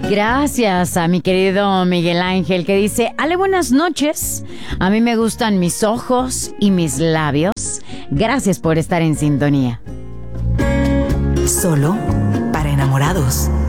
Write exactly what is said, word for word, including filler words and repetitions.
Gracias a mi querido Miguel Ángel que dice, Ale, buenas noches. A mí me gustan mis ojos y mis labios. Gracias por estar en sintonía. Solo para enamorados.